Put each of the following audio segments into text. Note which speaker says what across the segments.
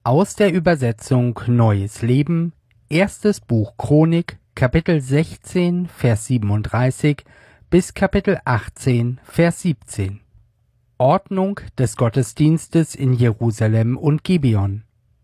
Speaker 1: Aus der Übersetzung Neues Leben, erstes Buch Chronik, Kapitel 16, Vers 37 bis Kapitel 18, Vers 17. Ordnung des Gottesdienstes in Jerusalem und Gibeon.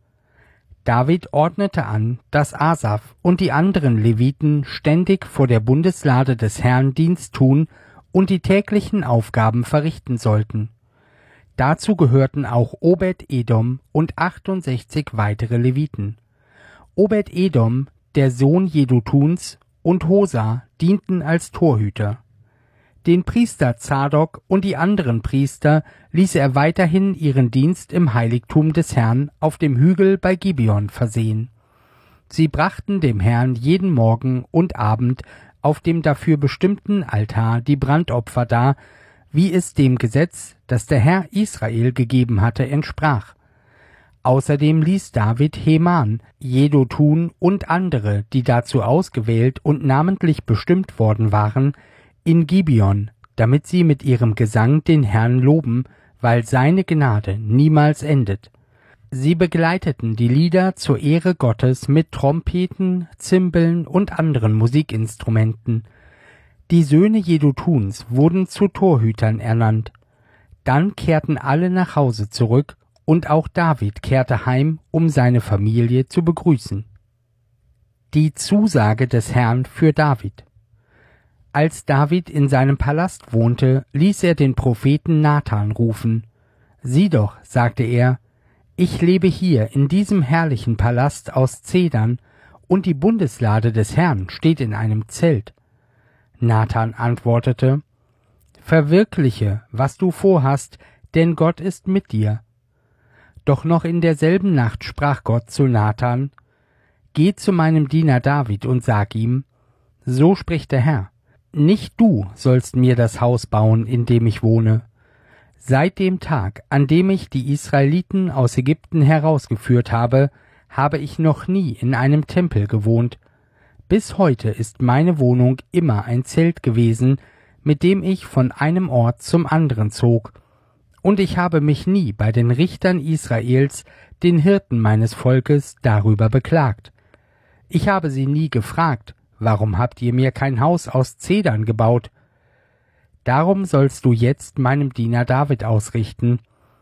Speaker 1: David ordnete an, dass Asaf und die anderen Leviten ständig vor der Bundeslade des Herrn Dienst tun und die täglichen Aufgaben verrichten sollten. Dazu gehörten auch Obed-Edom und 68 weitere Leviten. Obed-Edom, der Sohn Jedutuns, und Hosa dienten als Torhüter. Den Priester Zadok und die anderen Priester ließ er weiterhin ihren Dienst im Heiligtum des Herrn auf dem Hügel bei Gibeon versehen. Sie brachten dem Herrn jeden Morgen und Abend auf dem dafür bestimmten Altar die Brandopfer dar, wie es dem Gesetz, das der Herr Israel gegeben hatte, entsprach. Außerdem ließ David Heman, Jedutun und andere, die dazu ausgewählt und namentlich bestimmt worden waren, in Gibeon, damit sie mit ihrem Gesang den Herrn loben, weil seine Gnade niemals endet. Sie begleiteten die Lieder zur Ehre Gottes mit Trompeten, Zimbeln und anderen Musikinstrumenten. Die Söhne Jedutuns wurden zu Torhütern ernannt. Dann kehrten alle nach Hause zurück, und auch David kehrte heim, um seine Familie zu begrüßen. Die Zusage des Herrn für David. Als David in seinem Palast wohnte, ließ er den Propheten Nathan rufen. »Sieh doch«, sagte er, »ich lebe hier in diesem herrlichen Palast aus Zedern, und die Bundeslade des Herrn steht in einem Zelt.« Nathan antwortete, »Verwirkliche, was du vorhast, denn Gott ist mit dir.« Doch noch in derselben Nacht sprach Gott zu Nathan, »Geh zu meinem Diener David und sag ihm, so spricht der Herr, nicht du sollst mir das Haus bauen, in dem ich wohne. Seit dem Tag, an dem ich die Israeliten aus Ägypten herausgeführt habe, habe ich noch nie in einem Tempel gewohnt. Bis heute ist meine Wohnung immer ein Zelt gewesen, mit dem ich von einem Ort zum anderen zog. Und ich habe mich nie bei den Richtern Israels, den Hirten meines Volkes, darüber beklagt. Ich habe sie nie gefragt, warum habt ihr mir kein Haus aus Zedern gebaut? Darum sollst du jetzt meinem Diener David ausrichten.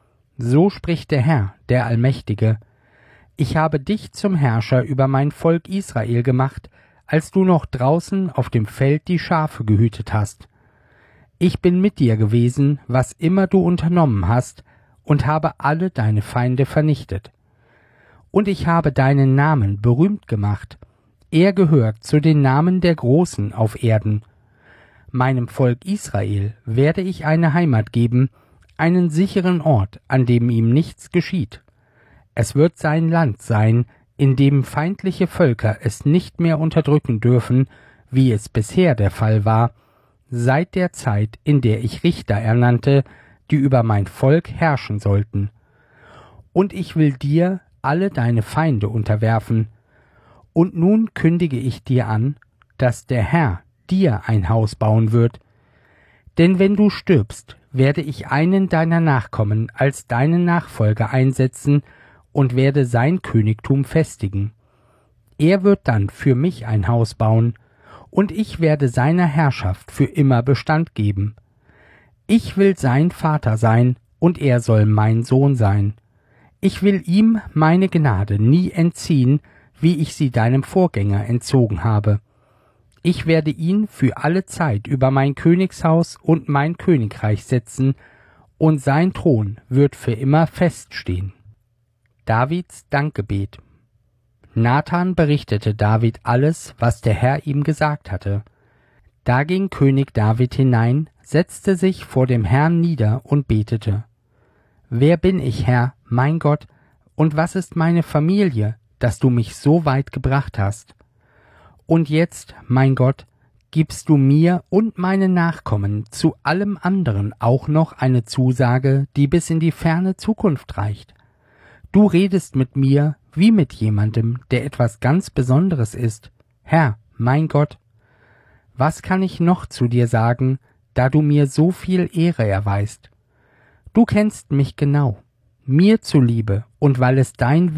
Speaker 1: So spricht der Herr, der Allmächtige. Ich habe dich zum Herrscher über mein Volk Israel gemacht, als du noch draußen auf dem Feld die Schafe gehütet hast. Ich bin mit dir gewesen, was immer du unternommen hast, und habe alle deine Feinde vernichtet. Und ich habe deinen Namen berühmt gemacht. Er gehört zu den Namen der Großen auf Erden. Meinem Volk Israel werde ich eine Heimat geben, einen sicheren Ort, an dem ihm nichts geschieht. Es wird sein Land sein, in dem feindliche Völker es nicht mehr unterdrücken dürfen, wie es bisher der Fall war, seit der Zeit, in der ich Richter ernannte, die über mein Volk herrschen sollten. Und ich will dir alle deine Feinde unterwerfen. Und nun kündige ich dir an, dass der Herr dir ein Haus bauen wird. Denn wenn du stirbst, werde ich einen deiner Nachkommen als deinen Nachfolger einsetzen und werde sein Königtum festigen. Er wird dann für mich ein Haus bauen, und ich werde seiner Herrschaft für immer Bestand geben. Ich will sein Vater sein, und er soll mein Sohn sein. Ich will ihm meine Gnade nie entziehen, wie ich sie deinem Vorgänger entzogen habe. Ich werde ihn für alle Zeit über mein Königshaus und mein Königreich setzen, und sein Thron wird für immer feststehen. Davids Dankgebet. Nathan berichtete David alles, was der Herr ihm gesagt hatte. Da ging König David hinein, setzte sich vor dem Herrn nieder und betete. »Wer bin ich, Herr, mein Gott, und was ist meine Familie, dass du mich so weit gebracht hast? Und jetzt, mein Gott, gibst du mir und meinen Nachkommen zu allem anderen auch noch eine Zusage, die bis in die ferne Zukunft reicht. Du redest mit mir wie mit jemandem, der etwas ganz Besonderes ist. Herr, mein Gott, was kann ich noch zu dir sagen, da du mir so viel Ehre erweist? Du kennst mich genau, mir zuliebe und weil es dein